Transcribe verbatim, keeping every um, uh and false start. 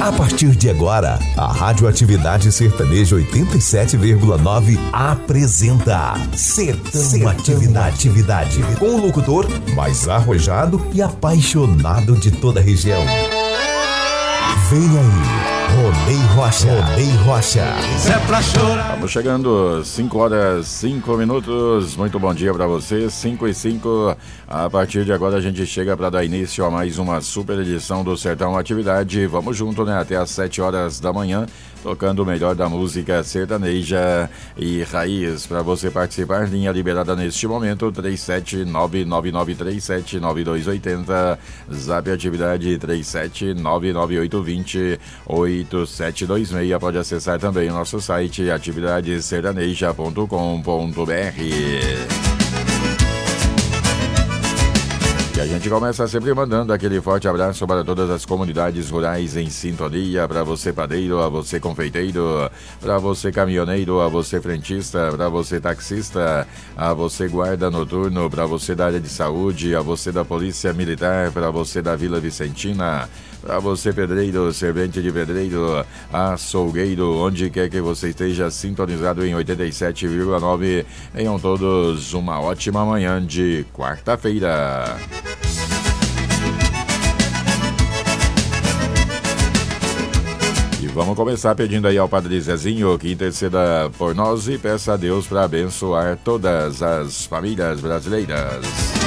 A partir de agora, a Rádio Atividade Sertaneja oitenta e sete vírgula nove apresenta Sertão, Sertão Atividade. Atividade, com o locutor mais arrojado e apaixonado de toda a região. Vem aí, Ronei Rocha. Ronei Rocha. É pra chorar. Estamos chegando, cinco horas, cinco minutos. Muito bom dia para você, cinco e cinco. A partir de agora a gente chega para dar início a mais uma super edição do Sertão Atividade. Vamos junto, né? Até às sete horas da manhã, tocando o melhor da música sertaneja e raiz. Para você participar, linha liberada neste momento, três sete nove nove nove três sete nove dois oito zero. Zap Atividade três sete nove nove oito dois zero oito sete dois seis. Pode acessar também o nosso site atividade sertaneja ponto com ponto b r. E a gente começa sempre mandando aquele forte abraço para todas as comunidades rurais em sintonia, para você padeiro, a você confeiteiro, para você caminhoneiro, a você frentista, para você taxista, a você guarda noturno, para você da área de saúde, a você da polícia militar, para você da Vila Vicentina, para você pedreiro, servente de pedreiro, açougueiro, onde quer que você esteja sintonizado em oitenta e sete vírgula nove. Tenham todos uma ótima manhã de quarta-feira. E vamos começar pedindo aí ao Padre Zezinho que interceda por nós e peça a Deus para abençoar todas as famílias brasileiras.